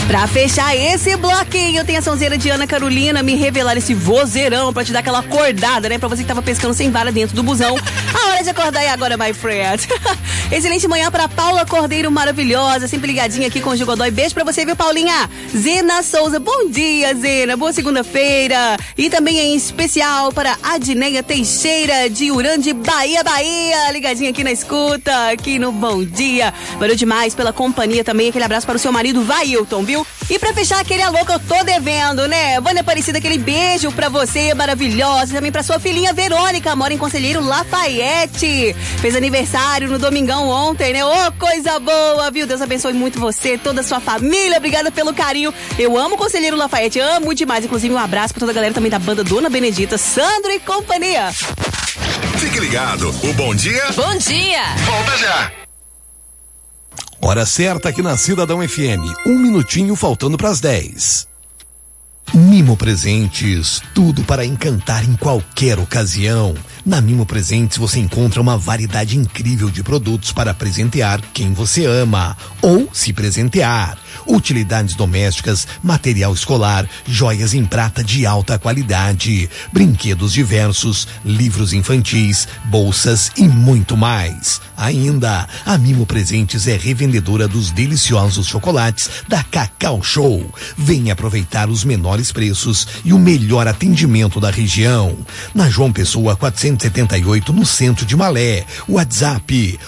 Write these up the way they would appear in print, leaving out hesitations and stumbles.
Pra fechar esse bloquinho, tem a sonzeira de Ana Carolina me revelar esse vozeirão pra te dar aquela acordada, né? Pra você que tava pescando sem vara dentro do busão. A hora de acordar é agora, my friend. Excelente manhã pra Paula Cordeiro, maravilhosa, sempre ligadinha aqui com o Godoy. Beijo pra você, viu, Paulinha? Zena Souza, bom dia, Zena. Boa segunda-feira. E também em especial para Adneia Teixeira, de Urande, Bahia, ligadinha aqui na escuta, aqui no Bom Dia. Valeu demais pela companhia também. Aquele abraço para o seu marido, Vailton, viu? E pra fechar aquele alô que eu tô devendo, né? Vânia Aparecida, aquele beijo pra você, maravilhosa. E também pra sua filhinha Verônica, mora em Conselheiro Lafayette. Fez aniversário no domingão ontem, né? Ô, coisa boa, viu? Deus abençoe muito você, toda a sua família. Obrigada pelo carinho. Eu amo o Conselheiro Lafayette, amo demais. Inclusive, um abraço pra toda a galera também da banda Dona Benedita, Sandro e companhia. Fique ligado, o Bom Dia. Bom dia. Volta já. Hora certa aqui na Cidadão FM. 1 minutinho faltando pras 10. Mimo Presentes, tudo para encantar em qualquer ocasião. Na Mimo Presentes você encontra uma variedade incrível de produtos para presentear quem você ama ou se presentear. Utilidades domésticas, material escolar, joias em prata de alta qualidade, brinquedos diversos, livros infantis, bolsas e muito mais. Ainda, a Mimo Presentes é revendedora dos deliciosos chocolates da Cacau Show. Venha aproveitar os menores preços e o melhor atendimento da região. Na João Pessoa 478, no centro de Malé. WhatsApp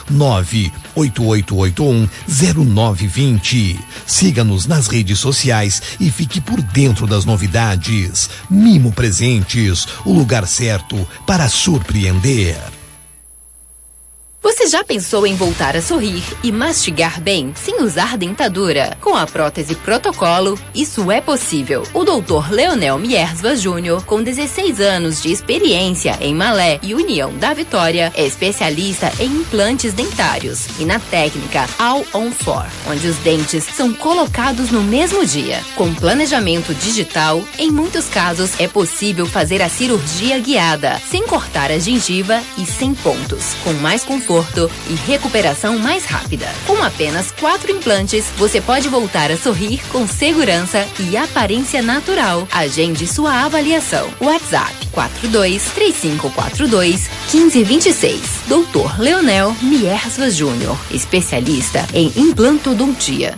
988810920. Siga-nos nas redes sociais e fique por dentro das novidades. Mimo Presentes, o lugar certo para surpreender. Você já pensou em voltar a sorrir e mastigar bem sem usar dentadura? Com a prótese Protocolo, isso é possível. O Dr. Leonel Miersva Júnior, com 16 anos de experiência em Malé e União da Vitória, é especialista em implantes dentários e na técnica All on 4, onde os dentes são colocados no mesmo dia. Com planejamento digital, em muitos casos é possível fazer a cirurgia guiada, sem cortar a gengiva e sem pontos, com mais conforto e recuperação mais rápida. Com apenas 4 implantes, você pode voltar a sorrir com segurança e aparência natural. Agende sua avaliação. WhatsApp 42-3542-1526. Dr. Leonel Miersva Júnior, especialista em implantodontia.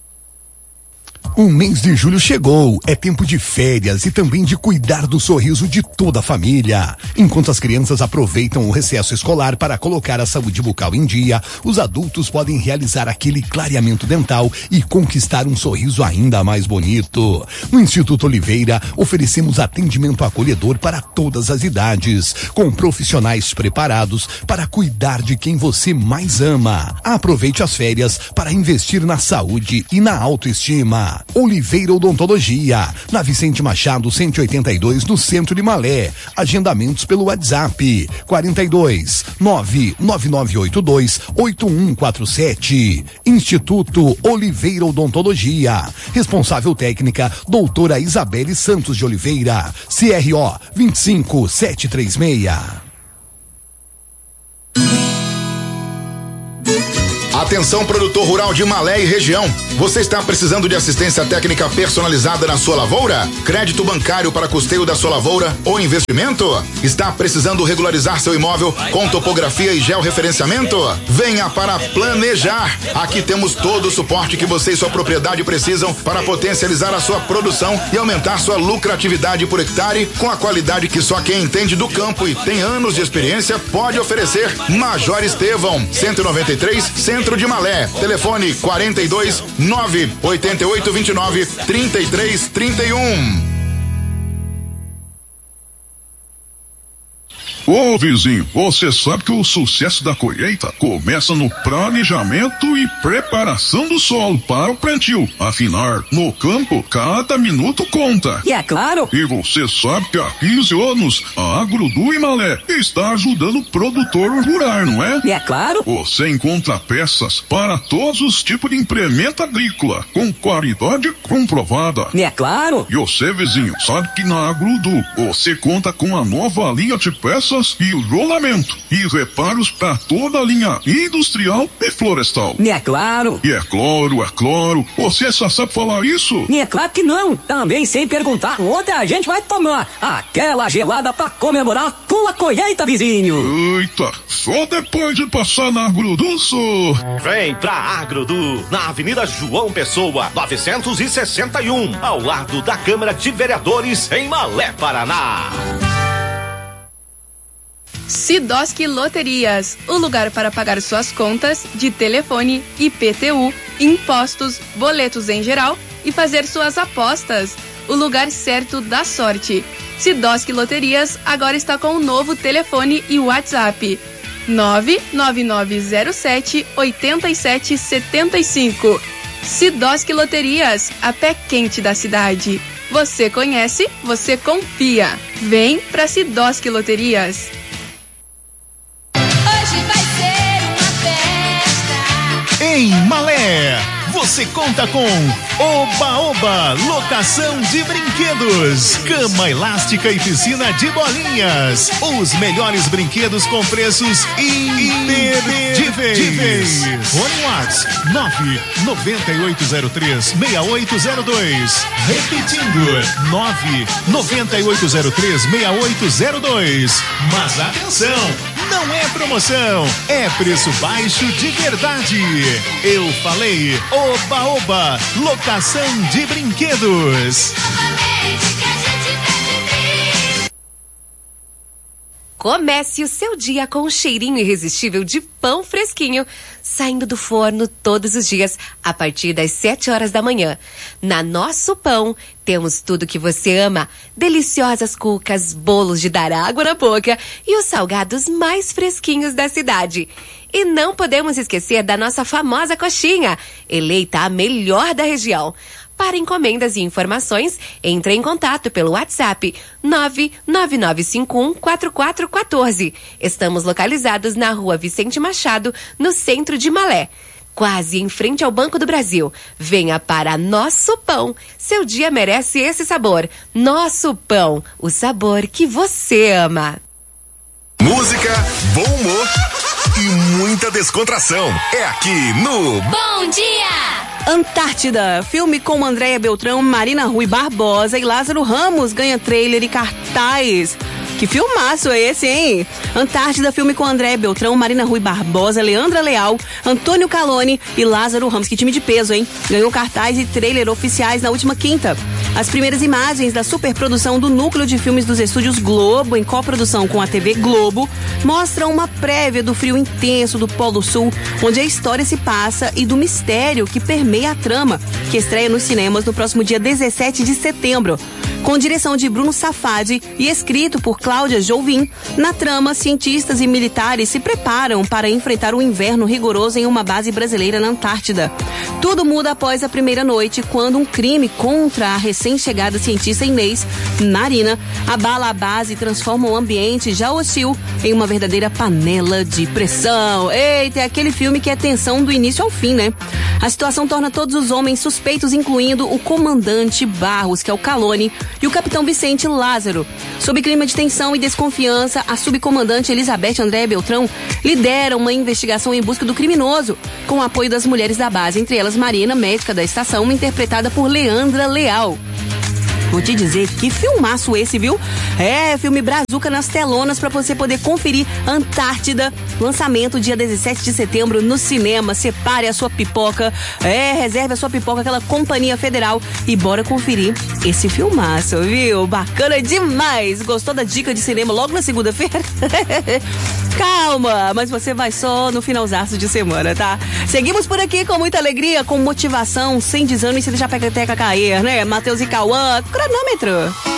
O mês de julho chegou, é tempo de férias e também de cuidar do sorriso de toda a família. Enquanto as crianças aproveitam o recesso escolar para colocar a saúde bucal em dia, os adultos podem realizar aquele clareamento dental e conquistar um sorriso ainda mais bonito. No Instituto Oliveira, oferecemos atendimento acolhedor para todas as idades, com profissionais preparados para cuidar de quem você mais ama. Aproveite as férias para investir na saúde e na autoestima. Oliveira Odontologia, na Vicente Machado 182, no centro de Malé. Agendamentos pelo WhatsApp 42-99982-8147. Instituto Oliveira Odontologia. Responsável técnica, doutora Isabelle Santos de Oliveira. CRO 25736. Atenção, produtor rural de Malé e região. Você está precisando de assistência técnica personalizada na sua lavoura? Crédito bancário para custeio da sua lavoura ou investimento? Está precisando regularizar seu imóvel com topografia e georreferenciamento? Venha para Planejar. Aqui temos todo o suporte que você e sua propriedade precisam para potencializar a sua produção e aumentar sua lucratividade por hectare com a qualidade que só quem entende do campo e tem anos de experiência pode oferecer. Major Estevão, 193, Centro de Malé. Telefone 42 988 29 33 31. Ô vizinho, você sabe que o sucesso da colheita começa no planejamento e preparação do solo para o plantio. Afinal, no campo, cada minuto conta. E é claro. E você sabe que há 15 anos, a Agrodu Imalé está ajudando o produtor rural, não é? E é claro. Você encontra peças para todos os tipos de implemento agrícola, com qualidade comprovada. E é claro. E você, vizinho, sabe que na Agrodu você conta com a nova linha de peças peças e rolamento. E reparos para toda a linha industrial e florestal. É claro. E é claro. Você só sabe falar isso? É claro que não. Também sem perguntar onde a gente vai tomar aquela gelada pra comemorar com a colheita, vizinho. Eita, só depois de passar na Agroduço. Vem pra Agrodu, na Avenida João Pessoa, 961, ao lado da Câmara de Vereadores, em Malé, Paraná. Sidoski Loterias, o lugar para pagar suas contas de telefone, IPTU, impostos, boletos em geral e fazer suas apostas. O lugar certo da sorte. Sidoski Loterias agora está com um novo telefone e WhatsApp. 99907-8775. Sidoski Loterias, a pé quente da cidade. Você conhece, você confia. Vem pra Sidoski Loterias. Hoje vai ser uma festa. Em Malé, você conta com Oba Oba, locação de brinquedos, cama elástica e piscina de bolinhas. Os melhores brinquedos com preços imperdíveis. Fone WhatsApp 99803-6802. Repetindo, 99803-6802. Mas atenção, não é promoção, é preço baixo de verdade. Eu falei Oba Oba, locação de brinquedos. Comece o seu dia com um cheirinho irresistível de pão fresquinho, saindo do forno todos os dias, a partir das 7 horas da manhã. Na Nosso Pão, temos tudo que você ama. Deliciosas cucas, bolos de dar água na boca e os salgados mais fresquinhos da cidade. E não podemos esquecer da nossa famosa coxinha, eleita a melhor da região. Para encomendas e informações, entre em contato pelo WhatsApp 999514414. Estamos localizados na Rua Vicente Machado, no centro de Malé, quase em frente ao Banco do Brasil. Venha para Nosso Pão. Seu dia merece esse sabor. Nosso Pão, o sabor que você ama. Música, bom humor e muita descontração. É aqui no Bom Dia! Antártida, filme com Andréia Beltrão, Marina Rui Barbosa e Lázaro Ramos ganha trailer e cartaz. Que filmaço é esse, hein? Antártida, filme com Andréia Beltrão, Marina Rui Barbosa, Leandra Leal, Antônio Calone e Lázaro Ramos. Que time de peso, hein? Ganhou cartaz e trailer oficiais na última quinta. As primeiras imagens da superprodução do Núcleo de Filmes dos Estúdios Globo, em coprodução com a TV Globo, mostram uma prévia do frio intenso do Polo Sul, onde a história se passa, e do mistério que permeia a trama, que estreia nos cinemas no próximo dia 17 de setembro. Com direção de Bruno Safadi e escrito por Cláudia Jovim, na trama, cientistas e militares se preparam para enfrentar o inverno rigoroso em uma base brasileira na Antártida. Tudo muda após a primeira noite, quando um crime contra a recém-chegada cientista Inês, Marina, abala a base e transforma o ambiente já hostil em uma verdadeira panela de pressão. Eita, é aquele filme que é tensão do início ao fim, né? A situação torna todos os homens suspeitos, incluindo o comandante Barros, que é o Calone, e o capitão Vicente Lázaro. Sob clima de tensão e desconfiança, a subcomandante Elizabeth Andréia Beltrão lidera uma investigação em busca do criminoso, com o apoio das mulheres da base, entre elas Marina, médica da estação, interpretada por Leandra Leal. Vou te dizer, que filmaço esse, viu? É, filme brazuca nas telonas pra você poder conferir. Antártida, lançamento dia 17 de setembro no cinema. Separe a sua pipoca, reserve a sua pipoca, aquela Companhia Federal, e bora conferir esse filmaço, viu? Bacana demais! Gostou da dica de cinema logo na segunda-feira? Calma, mas você vai só no finalzaço de semana, tá? Seguimos por aqui com muita alegria, com motivação, sem desânimo, e se deixar a peteca cair, né? Matheus e Cauã, cronômetro.